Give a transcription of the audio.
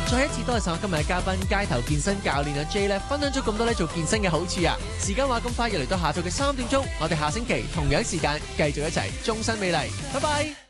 再一次多謝晒我今日嘅嘉賓街頭健身教練阿 J 咧，分享咗咁多咧做健身嘅好處啊！時間話咁快，又嚟到下晝嘅3點鐘，我哋下星期同樣時間繼續一齊終身美麗，拜拜。